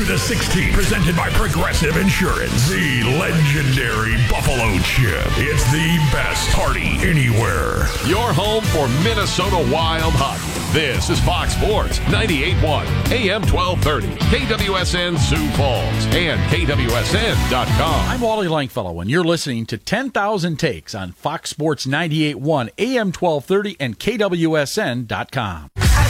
the 16th, presented by Progressive Insurance, the legendary Buffalo Chip. It's the best party anywhere. Your home for Minnesota Wild hockey. This is Fox Sports 98.1 AM 1230, KWSN Sioux Falls, and KWSN.com. I'm Wally Langfellow, and you're listening to 10,000 Takes on Fox Sports 98.1 AM 1230 and KWSN.com.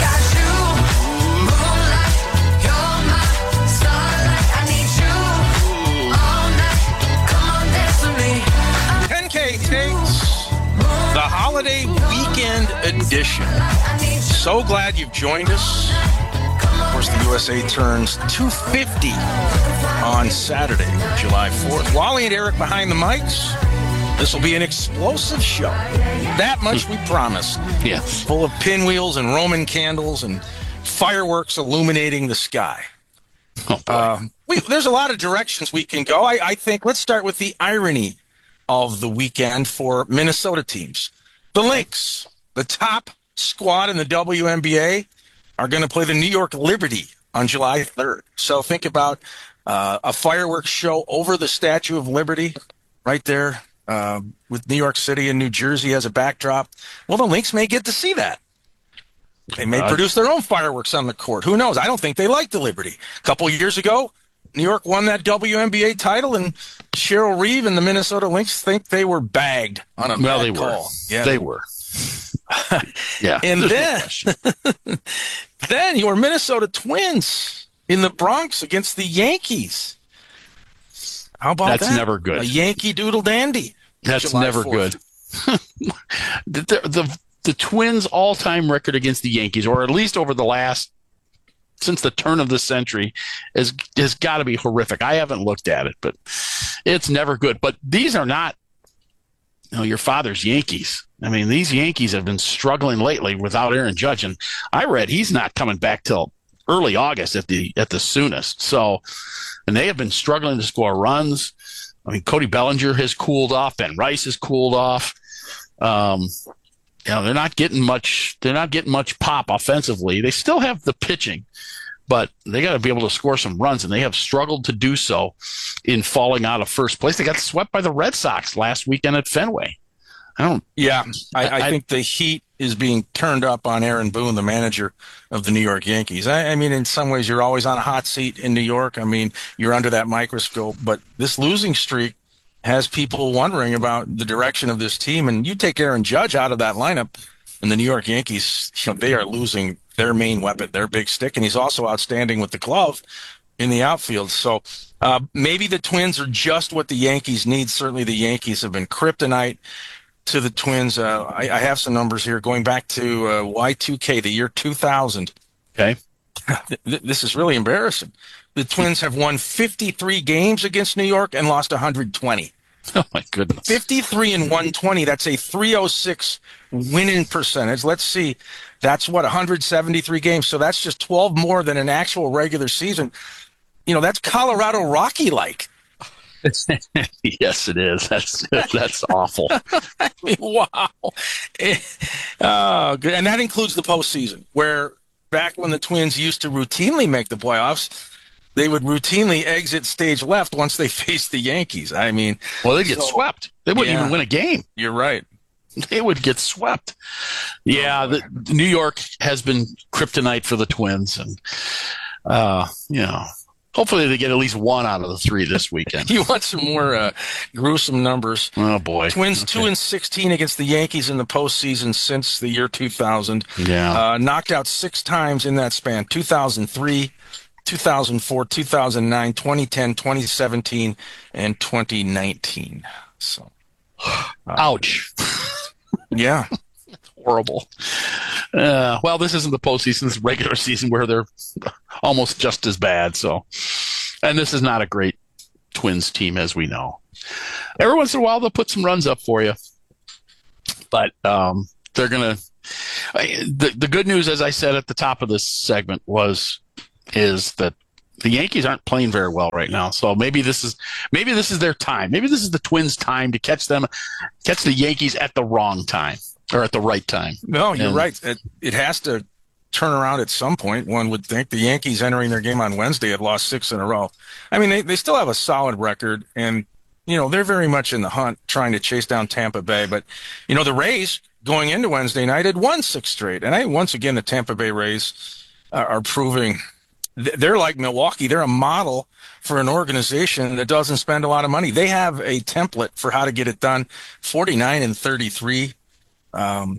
Takes the holiday weekend edition. So glad you've joined us. Of course, the USA turns 250 on Saturday, July 4th. Wally and Eric behind the mics. This will be an explosive show. That much we promised. Yes. Full of pinwheels and Roman candles and fireworks illuminating the sky. There's a lot of directions we can go. I think let's start with the irony of the weekend for Minnesota teams. The Lynx, the top squad in the WNBA, are going to play the New York Liberty on July 3rd. So think about a fireworks show over the Statue of Liberty right there with New York City and New Jersey as a backdrop. Well, the Lynx may get to see that. They may produce their own fireworks on the court. Who knows? I don't think they like the Liberty. A couple years ago, New York won that WNBA title, and Cheryl Reeve and the Minnesota Lynx think they were bagged on a bad call. Yeah, they were. Yeah. And then your Minnesota Twins in the Bronx against the Yankees. How about that? That's never good. A Yankee doodle dandy. That's never 4th. Good. The Twins' all-time record against the Yankees, or at least over the last since the turn of the century, has got to be horrific. I haven't looked at it, but it's never good. But these are not, your father's Yankees. I mean, these Yankees have been struggling lately without Aaron Judge, and I read he's not coming back till early August at the soonest. So, and they have been struggling to score runs. I mean, Cody Bellinger has cooled off. Ben Rice has cooled off. They're not getting much. They're not getting much pop offensively. They still have the pitching, but they got to be able to score some runs, and they have struggled to do so in falling out of first place. They got swept by the Red Sox last weekend at Fenway. I think the heat is being turned up on Aaron Boone, the manager of the New York Yankees. I mean, in some ways, you're always on a hot seat in New York. I mean, you're under that microscope, but this losing streak has people wondering about the direction of this team. And you take Aaron Judge out of that lineup, and the New York Yankees, they are losing their main weapon, their big stick, and he's also outstanding with the glove in the outfield. So maybe the Twins are just what the Yankees need. Certainly the Yankees have been kryptonite to the Twins. I have some numbers here going back to Y2K, the year 2000. Okay. This is really embarrassing. The Twins have won 53 games against New York and lost 120. Oh, my goodness. 53 and 120. That's a .306 winning percentage. Let's see. That's 173 games. So that's just 12 more than an actual regular season. That's Colorado Rocky-like. Yes, it is. That's awful. I mean, wow. Good. And that includes the postseason, where back when the Twins used to routinely make the playoffs, they would routinely exit stage left once they faced the Yankees. I mean, they'd get swept. They wouldn't even win a game. You're right. They would get swept. Yeah, the New York has been kryptonite for the Twins, and hopefully they get at least one out of the three this weekend. You want some more gruesome numbers? Oh boy! Twins 2-16 against the Yankees in the postseason since the year 2000. Yeah, knocked out 6 times in that span: 2003. 2004, 2009, 2010, 2017, and 2019. So, ouch. Yeah. Horrible. Well, this isn't the postseason. This is regular season where they're almost just as bad. So, and this is not a great Twins team, as we know. Every once in a while, they'll put some runs up for you. But they're going to – the good news, as I said at the top of this segment, is that the Yankees aren't playing very well right now. So maybe this is their time. Maybe this is the Twins' time to catch the Yankees at the wrong time or at the right time. No, you're right. It has to turn around at some point, one would think. The Yankees entering their game on Wednesday had lost 6 in a row. I mean, they still have a solid record, and, they're very much in the hunt trying to chase down Tampa Bay. But, the Rays going into Wednesday night had won 6 straight. And once again, the Tampa Bay Rays are proving they're like Milwaukee. They're a model for an organization that doesn't spend a lot of money. They have a template for how to get it done, 49-33. And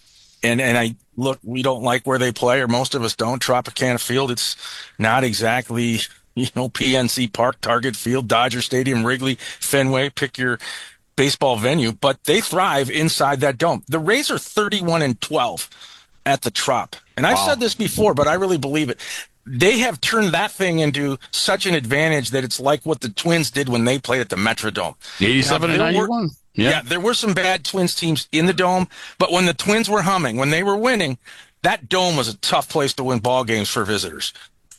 look, we don't like where they play, or most of us don't. Tropicana Field, it's not exactly, PNC Park, Target Field, Dodger Stadium, Wrigley, Fenway, pick your baseball venue, but they thrive inside that dome. The Rays are 31-12 at the Trop. And I've said this before, but I really believe it. They have turned that thing into such an advantage that it's like what the Twins did when they played at the Metrodome. 87 and 91. Yeah, there were some bad Twins teams in the Dome, but when the Twins were humming, when they were winning, that Dome was a tough place to win ball games for visitors.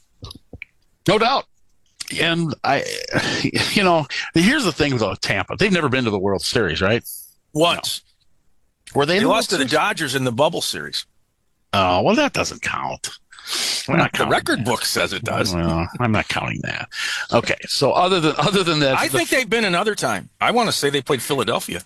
No doubt. And here's the thing with Tampa. They've never been to the World Series, right? Once. No. Were they lost to the Dodgers in the bubble series. Oh, well, that doesn't count. The record book says it does. Well, I'm not counting that. Okay, so other than that, I think they've been another time. I want to say they played Philadelphia.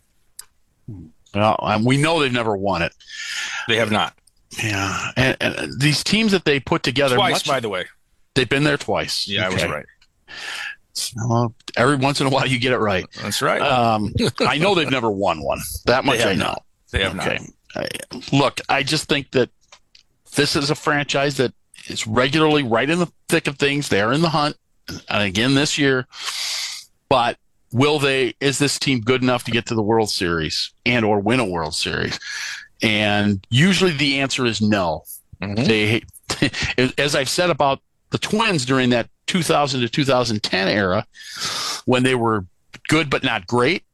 Well, we know they've never won it. They have not. Yeah, and these teams that they put together twice, by the way. They've been there twice. Yeah, okay. I was right. Well, every once in a while you get it right. That's right. I know they've never won one. That much I know. They have not. Look, I just think that this is a franchise that is regularly right in the thick of things. They're in the hunt, and again this year. But is this team good enough to get to the World Series and or win a World Series? And usually the answer is no. Mm-hmm. As I've said about the Twins during that 2000 to 2010 era, when they were good but not great,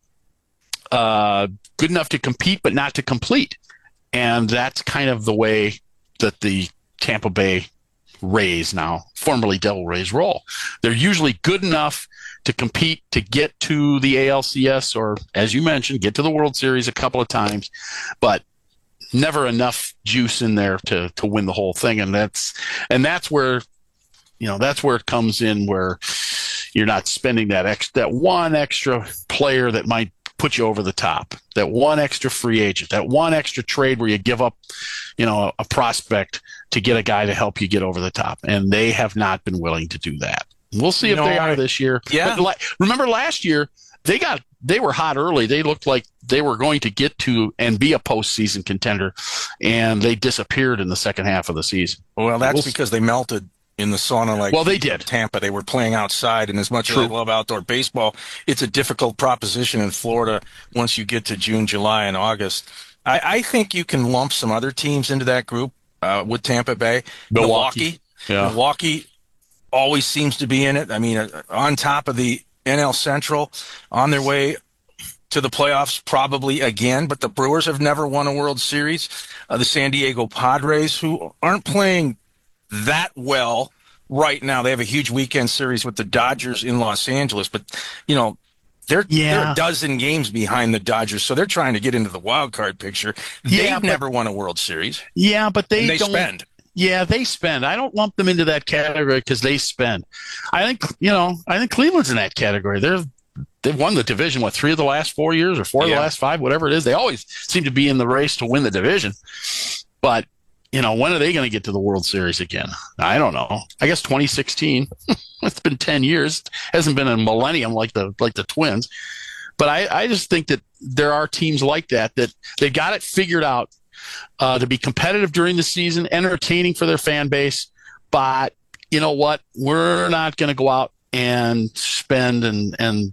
good enough to compete but not to complete. And that's kind of the way that the Tampa Bay Rays, now formerly Devil Rays, roll. They're usually good enough to compete to get to the ALCS or, as you mentioned, get to the World Series a couple of times, but never enough juice in there to win the whole thing. And that's where it comes in, where you're not spending that one extra player that might put you over the top, that one extra free agent, that one extra trade where you give up, a prospect to get a guy to help you get over the top. And they have not been willing to do that. We'll see if they are this year. Yeah. But remember last year, they were hot early. They looked like they were going to get to and be a postseason contender, and they disappeared in the second half of the season. Well, that's because they melted in the sauna they did. Tampa. They were playing outside, and as much as I love outdoor baseball, it's a difficult proposition in Florida once you get to June, July, and August. I think you can lump some other teams into that group with Tampa Bay. Milwaukee. Yeah. Milwaukee always seems to be in it. I mean, on top of the NL Central, on their way to the playoffs probably again, but the Brewers have never won a World Series. The San Diego Padres, who aren't playing that well right now. They have a huge weekend series with the Dodgers in Los Angeles, but they're a dozen games behind the Dodgers, so they're trying to get into the wild card picture. They've never won a World Series. Yeah, but they spend. Yeah, they spend. I don't lump them into that category because they spend. I think Cleveland's in that category. They've won the division, 3 of the last 4 years or 4 of the last 5, whatever it is. They always seem to be in the race to win the division. But when are they going to get to the World Series again? I don't know. I guess 2016. It's been 10 years. It hasn't been a millennium like the Twins. But I just think that there are teams like that they got it figured out to be competitive during the season, entertaining for their fan base. But you know what? We're not going to go out and spend and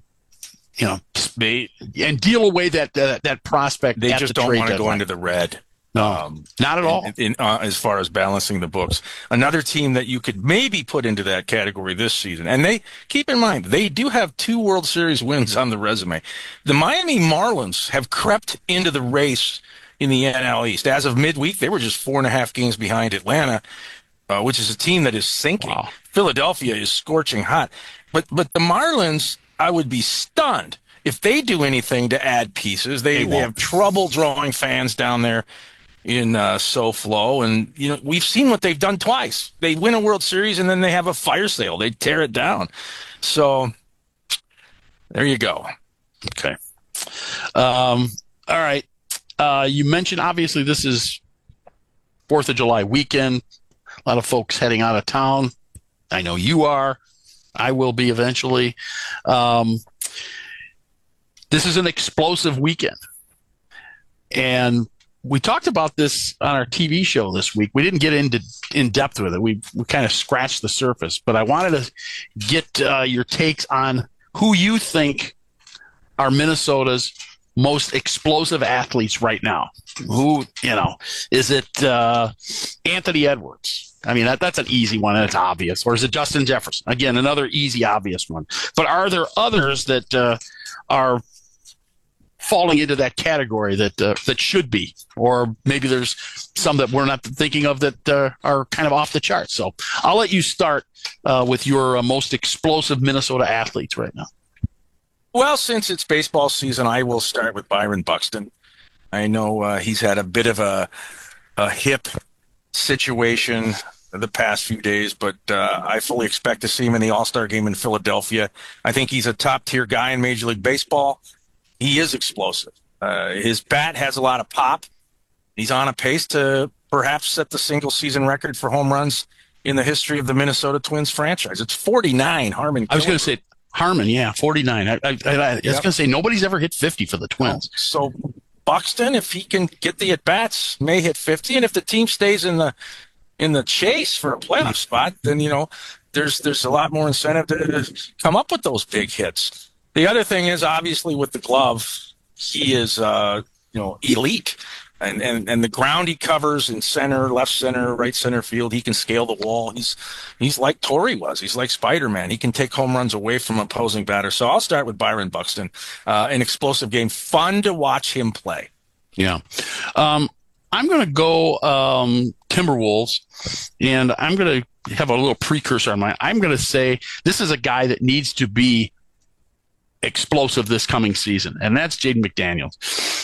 deal away that prospect. They just don't want to go into the red. No, not at all. As far as balancing the books, another team that you could maybe put into that category this season, and they keep in mind they do have 2 World Series wins on the resume. The Miami Marlins have crept into the race in the NL East. As of midweek, they were just 4.5 games behind Atlanta, which is a team that is sinking. Wow. Philadelphia is scorching hot, but the Marlins, I would be stunned if they do anything to add pieces. They have trouble drawing fans down there in SoFlo, and we've seen what they've done twice. They win a World Series and then they have a fire sale. They tear it down. So there you go. Okay. All right. You mentioned obviously this is 4th of July weekend. A lot of folks heading out of town. I know you are. I will be eventually. This is an explosive weekend. And we talked about this on our TV show this week. We didn't get in depth with it. We kind of scratched the surface. But I wanted to get your takes on who you think are Minnesota's most explosive athletes right now. Who, is it Anthony Edwards? I mean, that's an easy one, and it's obvious. Or is it Justin Jefferson? Again, another easy, obvious one. But are there others that are falling into that category that should be? Or maybe there's some that we're not thinking of that are kind of off the charts. So I'll let you start with your most explosive Minnesota athletes right now. Well, since it's baseball season, I will start with Byron Buxton. I know he's had a bit of a hip situation the past few days, but I fully expect to see him in the All-Star game in Philadelphia. I think he's a top-tier guy in Major League Baseball. He is explosive. His bat has a lot of pop. He's on a pace to perhaps set the single-season record for home runs in the history of the Minnesota Twins franchise. It's 49, Harmon. I was going to say Harmon, yeah, 49. I was going to say nobody's ever hit 50 for the Twins. So Buxton, if he can get the at-bats, may hit 50. And if the team stays in the chase for a playoff spot, then, there's a lot more incentive to come up with those big hits. The other thing is, obviously, with the glove, he is, elite. And the ground he covers in center, left center, right center field, he can scale the wall. He's like Torrey was. He's like Spider-Man. He can take home runs away from opposing batters. So I'll start with Byron Buxton. An explosive game. Fun to watch him play. Yeah. I'm going to go Timberwolves, and I'm going to have a little precursor on mine. I'm going to say this is a guy that needs to be explosive this coming season, and that's Jaden McDaniels.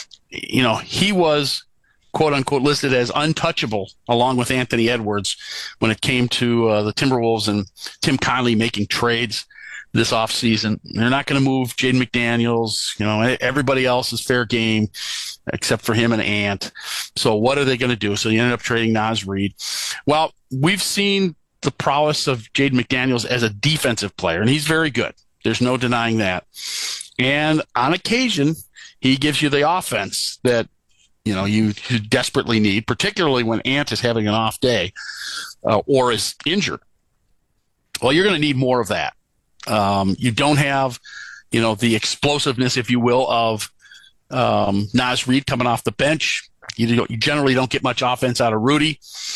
He was, quote unquote, listed as untouchable along with Anthony Edwards when it came to the Timberwolves and Tim Connelly making trades this offseason. They're not going to move Jaden McDaniels. Everybody else is fair game except for him and Ant. So what are they going to do? So you ended up trading Naz Reid. Well, we've seen the prowess of Jaden McDaniels as a defensive player, and he's very good. There's no denying that. And on occasion, he gives you the offense that, you desperately need, particularly when Ant is having an off day or is injured. Well, you're going to need more of that. You don't have, the explosiveness, if you will, of Naz Reid coming off the bench. You generally don't get much offense out of Rudy.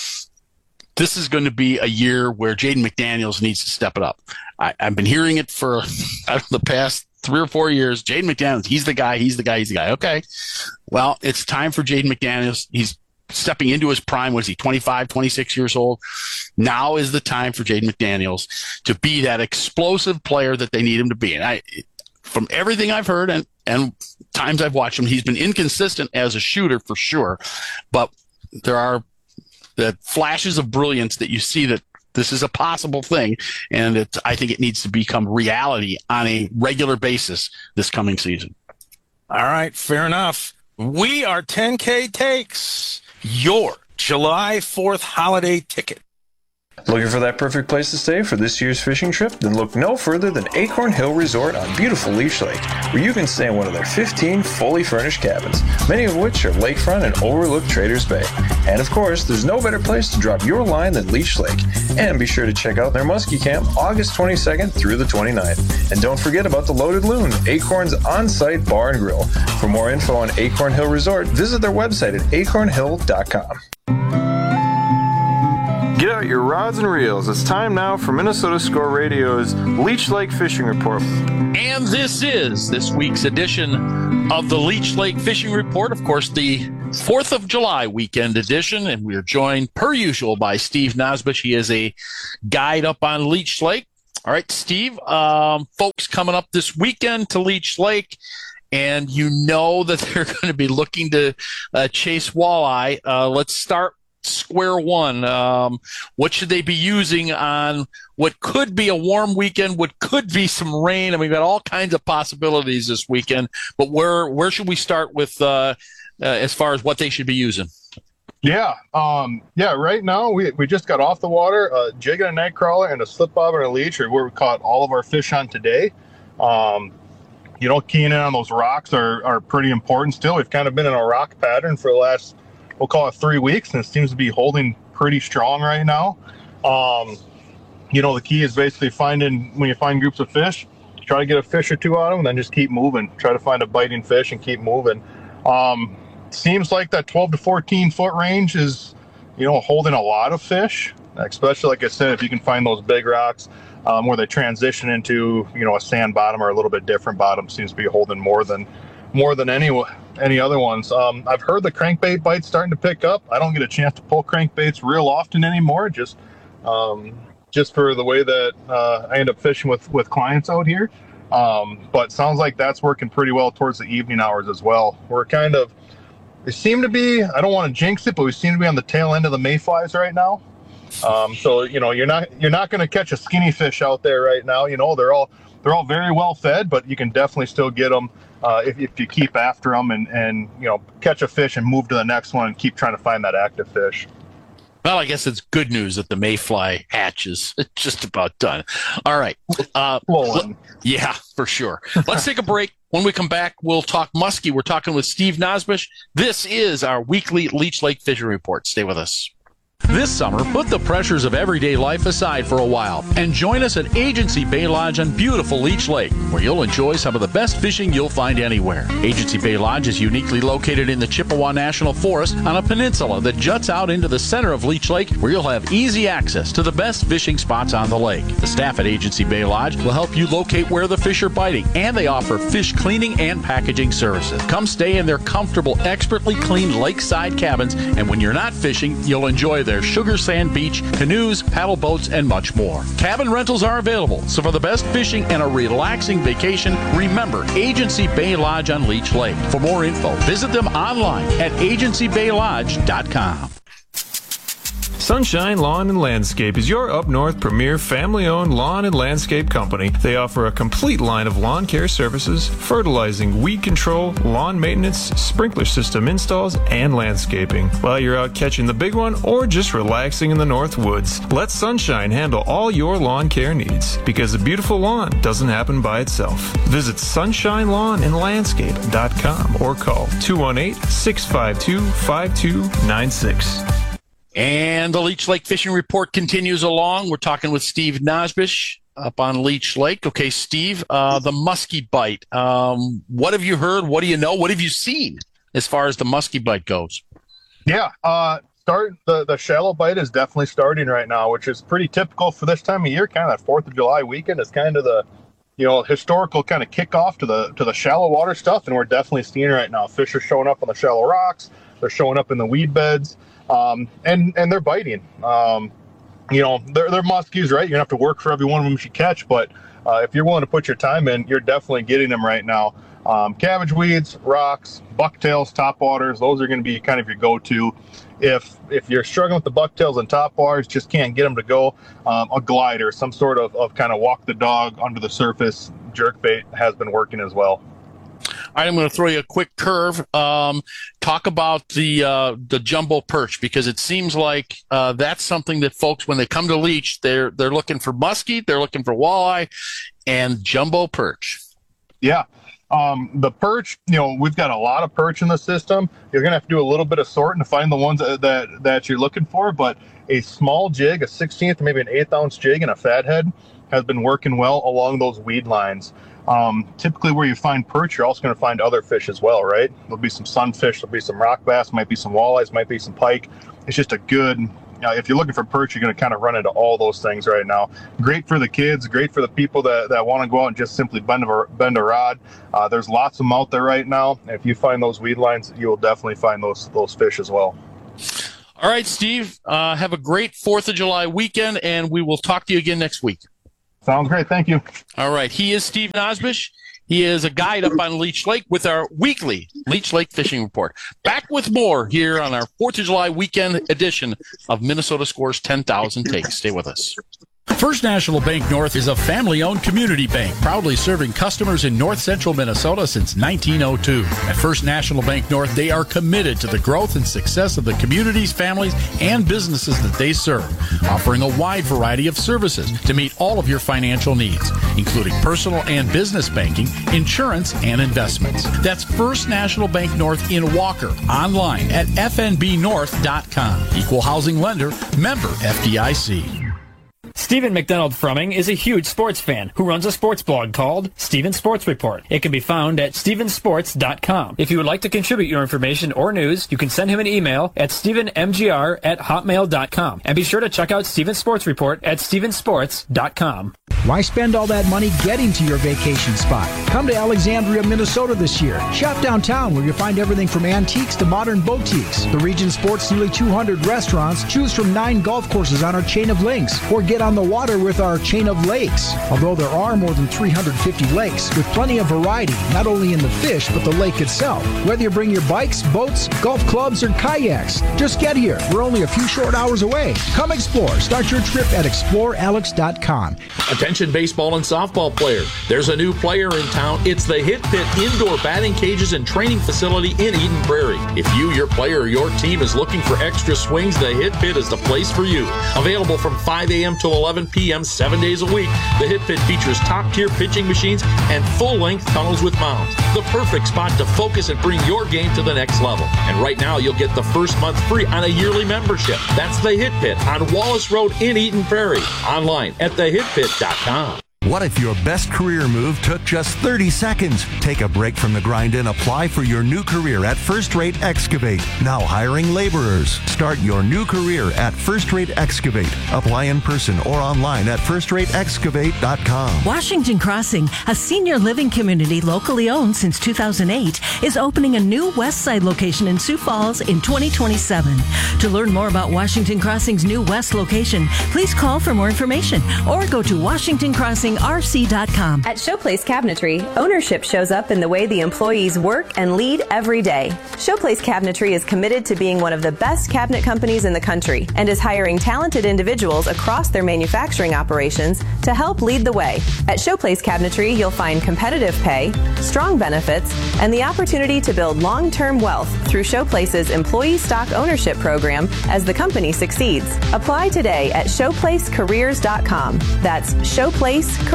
This is going to be a year where Jaden McDaniels needs to step it up. I've been hearing it for the past 3 or 4 years. Jaden McDaniels, he's the guy. Okay. Well, it's time for Jaden McDaniels. He's stepping into his prime. Was he 25, 26 years old? Now is the time for Jaden McDaniels to be that explosive player that they need him to be. And from everything I've heard and times I've watched him, he's been inconsistent as a shooter for sure. But there are the flashes of brilliance that you see that this is a possible thing, and I think it needs to become reality on a regular basis this coming season. All right, fair enough. We are 10K Takes, your July 4th holiday ticket. Looking for that perfect place to stay for this year's fishing trip? Then look no further than Acorn Hill Resort on beautiful Leech Lake, where you can stay in one of their 15 fully furnished cabins, many of which are lakefront and overlook Traders Bay. And of course, there's no better place to drop your line than Leech Lake. And be sure to check out their Muskie Camp August 22nd through the 29th. And don't forget about the Loaded Loon, Acorn's on-site bar and grill. For more info on Acorn Hill Resort, visit their website at acornhill.com. Get out your rods and reels. It's time now for Minnesota Score Radio's Leech Lake Fishing Report. And this is this week's edition of the Leech Lake Fishing Report. Of course, the 4th of July weekend edition. And we are joined, per usual, by Steve Nosbush. He is a guide up on Leech Lake. All right, Steve, folks coming up this weekend to Leech Lake. and you know that they're going to be looking to chase walleye. Let's start square one. What should they be using on what could be a warm weekend, what could be some rain? I mean, we've got all kinds of possibilities this weekend, but where should we start with as far as what they should be using? Yeah. Right now we just got off the water, a jig and a night crawler and a slip bobber and a leech are where we caught all of our fish on today. Keying in on those rocks are pretty important still. We've kind of been in a rock pattern for the last, we'll call it 3 weeks, and it seems to be holding pretty strong right now. The key is basically when you find groups of fish, try to get a fish or two on them and then just keep moving. Try to find a biting fish and keep moving. Seems like that 12 to 14 foot range is, holding a lot of fish, especially, like I said, if you can find those big rocks where they transition into, a sand bottom or a little bit different bottom, seems to be holding more than any other ones. I've heard the crankbait bite's starting to pick up. I don't get a chance to pull crankbaits real often anymore, just for the way that I end up fishing with clients out here. But sounds like that's working pretty well towards the evening hours as well. They seem to be, I don't want to jinx it, but we seem to be on the tail end of the mayflies right now. So you're not going to catch a skinny fish out there right now. They're all very well fed, but you can definitely still get them if you keep after them and catch a fish and move to the next one and keep trying to find that active fish. Well, I guess it's good news that the mayfly hatch is just about done. All right. Yeah, for sure. Let's take a break. When we come back, we'll talk muskie. We're talking with Steve Nosbush. This is our weekly Leech Lake Fishing Report. Stay with us. This summer, put the pressures of everyday life aside for a while and join us at Agency Bay Lodge on beautiful Leech Lake, where you'll enjoy some of the best fishing you'll find anywhere. Agency Bay Lodge is uniquely located in the Chippewa National Forest on a peninsula that juts out into the center of Leech Lake, where you'll have easy access to the best fishing spots on the lake. The staff at Agency Bay Lodge will help you locate where the fish are biting, and they offer fish cleaning and packaging services. Come stay in their comfortable, expertly cleaned lakeside cabins, and when you're not fishing, you'll enjoy their sugar sand beach, canoes, paddle boats, and much more. Cabin rentals are available, so for the best fishing and a relaxing vacation, remember Agency Bay Lodge on Leech Lake. For more info, visit them online at agencybaylodge.com. Sunshine Lawn and Landscape is your up north premier family-owned lawn and landscape company. They offer a complete line of lawn care services, fertilizing, weed control, lawn maintenance, sprinkler system installs, and landscaping. While you're out catching the big one or just relaxing in the North Woods, let Sunshine handle all your lawn care needs, because a beautiful lawn doesn't happen by itself. Visit sunshinelawnandlandscape.com or call 218-652-5296. And the Leech Lake Fishing Report continues along. We're talking with Steve Nosbush up on Leech Lake. Okay, Steve, the muskie bite. What have you heard? What do you know? What have you seen as far as the muskie bite goes? Yeah, the shallow bite is definitely starting right now, which is pretty typical for this time of year. Kind of that 4th of July weekend is kind of the historical kind of kickoff to the shallow water stuff, and we're definitely seeing it right now. Fish are showing up on the shallow rocks. They're showing up in the weed beds. And they're biting. They're muskies, right? You're gonna have to work for every one of them you catch, but if you're willing to put your time in, you're definitely getting them right now. Cabbage weeds, rocks, bucktails, topwaters, those are going to be kind of your go-to. If you're struggling with the bucktails and topwaters, just can't get them to go, a glider, some sort of kind of walk the dog under the surface jerkbait has been working as well. All right, I'm going to throw you a quick curve. Talk about the jumbo perch, because it seems like that's something that folks, when they come to Leech, they're looking for muskie, they're looking for walleye, and jumbo perch. Yeah. The perch, we've got a lot of perch in the system. You're going to have to do a little bit of sorting to find the ones that you're looking for, but a small jig, a 16th, maybe an 1/8 ounce jig and a fathead has been working well along those weed lines. Typically where you find perch, you're also going to find other fish as well, right? There'll be some sunfish, there'll be some rock bass, might be some walleyes, might be some pike. It's just a good, if you're looking for perch, you're going to kind of run into all those things right now. Great for the kids, great for the people that want to go out and just simply bend a rod. There's lots of them out there right now. If you find those weed lines, you will definitely find those fish as well. All right, Steve, have a great 4th of July weekend, and we will talk to you again next week. Sounds great. Thank you. All right. He is Steve Osbish. He is a guide up on Leech Lake with our weekly Leech Lake Fishing Report. Back with more here on our 4th of July weekend edition of Minnesota Scores 10,000 Takes. Stay with us. First National Bank North is a family-owned community bank, proudly serving customers in north-central Minnesota since 1902. At First National Bank North, they are committed to the growth and success of the communities, families, and businesses that they serve, offering a wide variety of services to meet all of your financial needs, including personal and business banking, insurance, and investments. That's First National Bank North in Walker, online at fnbnorth.com. Equal housing lender, member FDIC. Stephen McDonald Frumming is a huge sports fan who runs a sports blog called Steven Sports Report. It can be found at stevensports.com. If you would like to contribute your information or news, you can send him an email at stevenmgr@hotmail.com. And be sure to check out Steven Sports Report at stevensports.com. Why spend all that money getting to your vacation spot? Come to Alexandria, Minnesota this year. Shop downtown where you'll find everything from antiques to modern boutiques. The region sports nearly 200 restaurants. Choose from 9 golf courses on our chain of links, or get on the water with our chain of lakes. Although there are more than 350 lakes with plenty of variety, not only in the fish but the lake itself. Whether you bring your bikes, boats, golf clubs, or kayaks, just get here. We're only a few short hours away. Come explore. Start your trip at explorealex.com. Attention baseball and softball players. There's a new player in town. It's the Hit Pit Indoor Batting Cages and Training Facility in Eden Prairie. If you, your player, or your team is looking for extra swings, the Hit Pit is the place for you. Available from 5 a.m. to 11 p.m. 7 days a week, the Hit Pit features top-tier pitching machines and full-length tunnels with mounds. The perfect spot to focus and bring your game to the next level. And right now, you'll get the first month free on a yearly membership. That's the Hit Pit on Wallace Road in Eden Prairie. Online at thehitpit.com. What if your best career move took just 30 seconds? Take a break from the grind and apply for your new career at First Rate Excavate. Now hiring laborers. Start your new career at First Rate Excavate. Apply in person or online at firstrateexcavate.com. Washington Crossing, a senior living community locally owned since 2008, is opening a new West Side location in Sioux Falls in 2027. To learn more about Washington Crossing's new West location, please call for more information or go to WashingtonCrossingRC.com. At Showplace Cabinetry, ownership shows up in the way the employees work and lead every day. Showplace Cabinetry is committed to being one of the best cabinet companies in the country and is hiring talented individuals across their manufacturing operations to help lead the way. At Showplace Cabinetry, you'll find competitive pay, strong benefits, and the opportunity to build long-term wealth through Showplace's employee stock ownership program as the company succeeds. Apply today at showplacecareers.com. That's showplacecareers.com.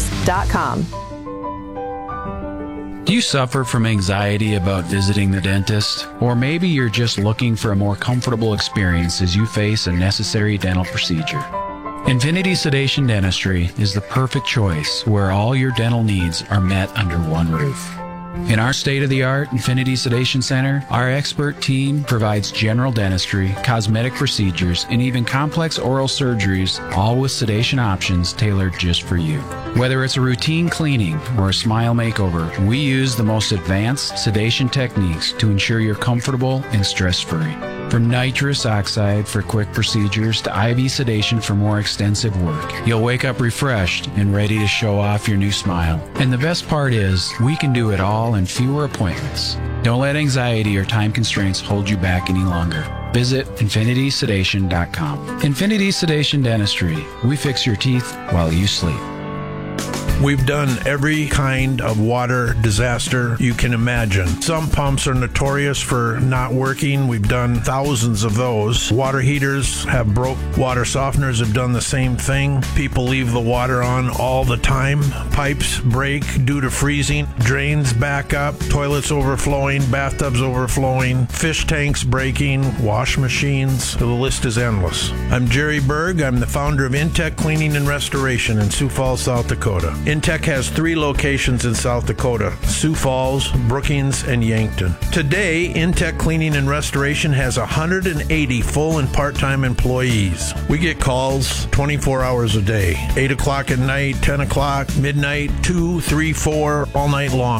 Do you suffer from anxiety about visiting the dentist? Or maybe you're just looking for a more comfortable experience as you face a necessary dental procedure. Infinity Sedation Dentistry is the perfect choice where all your dental needs are met under one roof. In our state-of-the-art Infinity Sedation Center, our expert team provides general dentistry, cosmetic procedures, and even complex oral surgeries, all with sedation options tailored just for you. Whether it's a routine cleaning or a smile makeover, we use the most advanced sedation techniques to ensure you're comfortable and stress-free. From nitrous oxide for quick procedures to IV sedation for more extensive work, you'll wake up refreshed and ready to show off your new smile. And the best part is, we can do it all in fewer appointments. Don't let anxiety or time constraints hold you back any longer. Visit infinitysedation.com. Infinity Sedation Dentistry. We fix your teeth while you sleep. We've done every kind of water disaster you can imagine. Some pumps are notorious for not working. We've done thousands of those. Water heaters have broke. Water softeners have done the same thing. People leave the water on all the time. Pipes break due to freezing. Drains back up. Toilets overflowing. Bathtubs overflowing. Fish tanks breaking. Wash machines. The list is endless. I'm Jerry Berg. I'm the founder of Intech Cleaning and Restoration in Sioux Falls, South Dakota. Intech has 3 locations in South Dakota: Sioux Falls, Brookings, and Yankton. Today, Intech Cleaning and Restoration has 180 full and part-time employees. We get calls 24 hours a day, 8 o'clock at night, 10 o'clock, midnight, 2, 3, 4, all night long.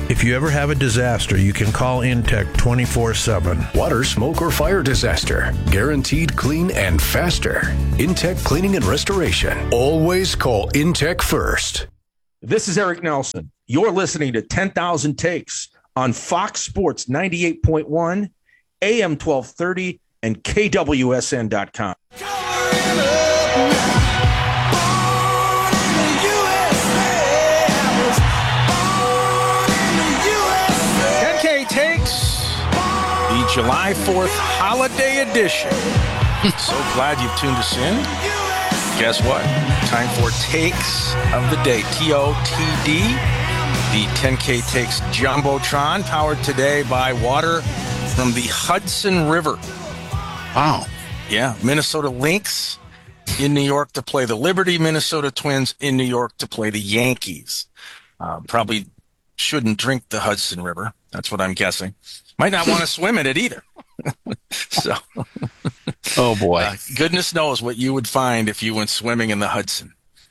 If you ever have a disaster, you can call Intech 24/7. Water, smoke, or fire disaster. Guaranteed clean and faster. Intech Cleaning and Restoration. Always call Intech first. This is Eric Nelson. You're listening to 10,000 Takes on Fox Sports 98.1, AM 1230, and KWSN.com. July 4th holiday edition. So glad you've tuned us in. Guess what? Time for Takes of the Day. TOTD. The 10K Takes Jumbotron, powered today by water from the Hudson River. Wow. Yeah. Minnesota Lynx in New York to play the Liberty. Minnesota Twins in New York to play the Yankees. Probably shouldn't drink the Hudson River. That's what I'm guessing. Might not want to swim in it either. So, oh boy, goodness knows what you would find if you went swimming in the Hudson.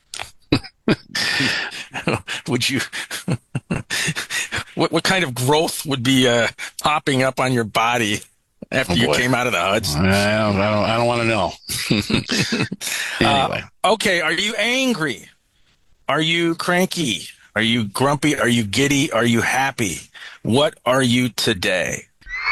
Would you? What kind of growth would be popping up on your body after you came out of the Hudson? I don't want to know. Anyway, okay. Are you angry? Are you cranky? Are you grumpy? Are you giddy? Are you happy? What are you today?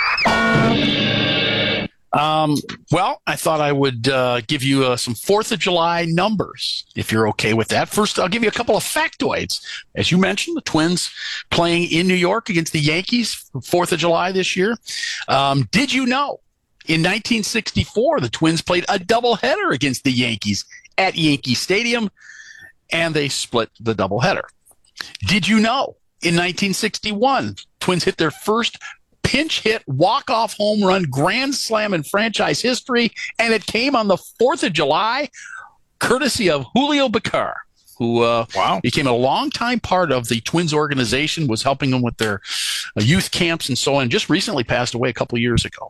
Well, I thought I would give you some 4th of July numbers, if you're okay with that. First, I'll give you a couple of factoids. As you mentioned, the Twins playing in New York against the Yankees, 4th of July this year. Did you know in 1964, the Twins played a doubleheader against the Yankees at Yankee Stadium, and they split the doubleheader? Did you know in 1961, Twins hit their first pinch hit walk-off home run grand slam in franchise history, and it came on the 4th of July, courtesy of Julio Becar, who became a longtime part of the Twins organization, was helping them with their youth camps and so on, just recently passed away a couple years ago.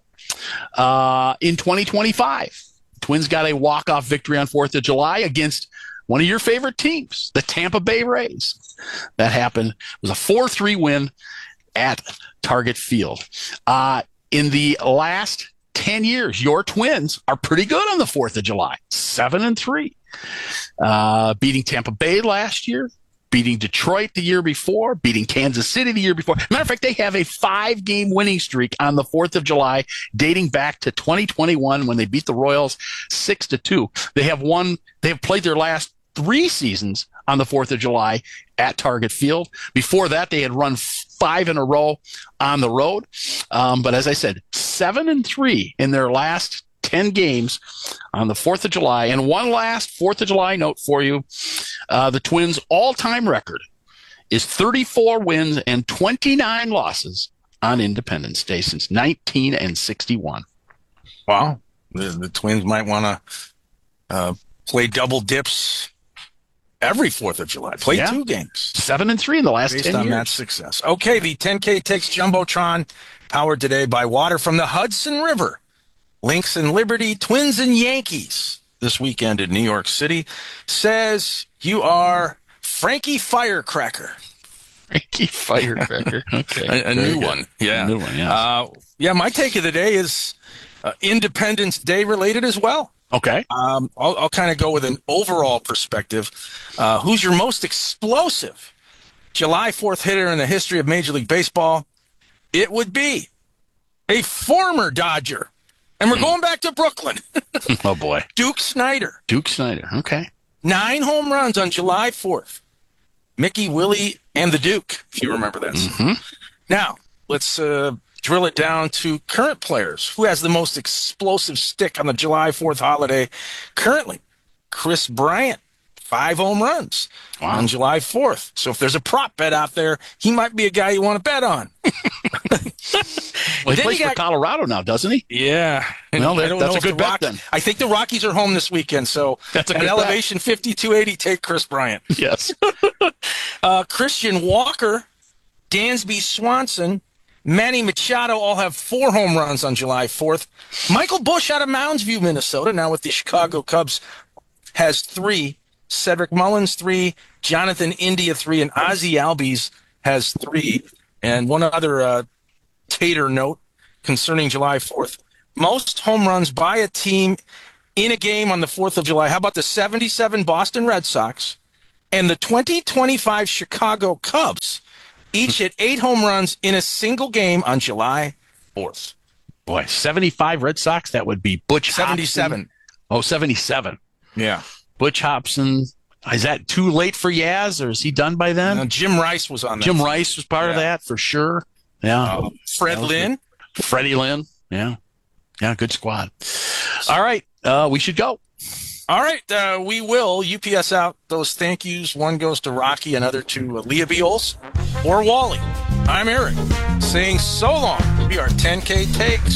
In 2025, Twins got a walk-off victory on 4th of July against one of your favorite teams, the Tampa Bay Rays. That happened. It was a 4-3 win at Target Field. In the last 10 years, your Twins are pretty good on the 4th of July, 7-3. Beating Tampa Bay last year, beating Detroit the year before, beating Kansas City the year before. Matter of fact, they have a 5-game winning streak on the 4th of July, dating back to 2021 when they beat the Royals 6-2. They have played their last 3 seasons on the 4th of July at Target Field. Before that, they had run 5 in a row on the road. But as I said, 7-3 in their last 10 games on the 4th of July. And one last 4th of July note for you. The Twins' all-time record is 34 wins and 29 losses on Independence Day since 1961. Wow. The Twins might want to play double dips every 4th of July. Play 2 games. 7-3 in the last 10 years. Based on that success. Okay, the 10K Takes Jumbotron, powered today by water from the Hudson River. Lynx and Liberty, Twins and Yankees this weekend in New York City, says you are Frankie Firecracker. Frankie Firecracker. Okay. A new one. Yeah. A new one, yes. My take of the day is Independence Day related as well. Okay. I'll kind of go with an overall perspective. Who's your most explosive July 4th hitter in the history of Major League Baseball? It would be a former Dodger. And we're going back to Brooklyn. Oh, boy. Duke Snider. Duke Snider. Okay. 9 home runs on July 4th. Mickey, Willie, and the Duke, if you remember that. Mm-hmm. Now, let's drill it down to current players. Who has the most explosive stick on the July 4th holiday currently? Chris Bryant, 5 home runs on July 4th. So if there's a prop bet out there, he might be a guy you want to bet on. Well, he plays for Colorado now, doesn't he? Yeah. Well, that's a good bet then. I think the Rockies are home this weekend, so that's a good elevation 5280, take Chris Bryant. Yes. Christian Walker, Dansby Swanson, Manny Machado all have 4 home runs on July 4th. Michael Busch out of Mounds View, Minnesota, now with the Chicago Cubs, has 3. Cedric Mullins, 3. Jonathan India, 3. And Ozzie Albies has 3. And one other tater note concerning July 4th. Most home runs by a team in a game on the 4th of July. How about the 77 Boston Red Sox and the 2025 Chicago Cubs? Each hit 8 home runs in a single game on July 4th. Boy, 75 Red Sox, that would be Butch 77. Hobson. Oh, 77. Yeah. Butch Hobson. Is that too late for Yaz, or is he done by then? Jim Rice was on that. Jim Rice was part of that, for sure. Yeah. Fred Lynn. Freddie Lynn. Yeah. Yeah, good squad. All right. We should go. All right, we will UPS out those thank yous. One goes to Rocky, another to Leah Beals or Wally. I'm Eric, saying so long. We are 10K Takes.